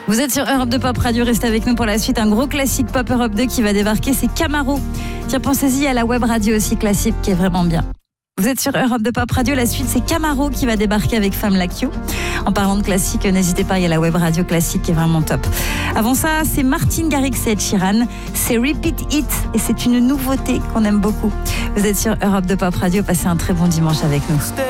Vous êtes sur Europe 2 Pop Radio, restez avec nous pour la suite. Un gros classique Pop Europe 2 qui va débarquer, c'est Camaro. Tiens, pensez-y à la web radio aussi classique qui est vraiment bien. Vous êtes sur Europe 2 Pop Radio, la suite c'est Camaro qui va débarquer avec Femme Like You. En parlant de classique, n'hésitez pas, il y a la web radio classique qui est vraiment top. Avant ça, c'est Martin Garrix et Ed Sheeran, c'est Repeat It et c'est une nouveauté qu'on aime beaucoup. Vous êtes sur Europe 2 Pop Radio, passez un très bon dimanche avec nous.